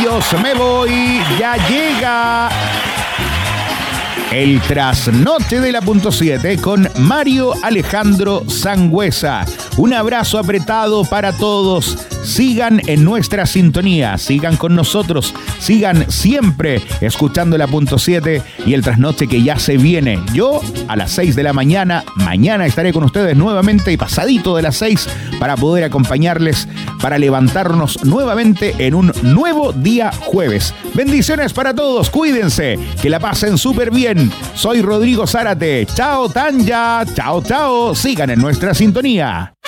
Adiós, me voy. Ya llega el trasnoche de la .7 con Mario Alejandro Sangüesa. Un abrazo apretado para todos. Sigan en nuestra sintonía, sigan con nosotros, sigan siempre escuchando la .7 y el trasnoche que ya se viene. Yo a las 6 de la mañana, mañana estaré con ustedes nuevamente y pasadito de las 6 para poder acompañarles, para levantarnos nuevamente en un nuevo día jueves. Bendiciones para todos, cuídense, que la pasen súper bien. Soy Rodrigo Zárate. Chao, Tanya. Chao, chao. Sigan en nuestra sintonía.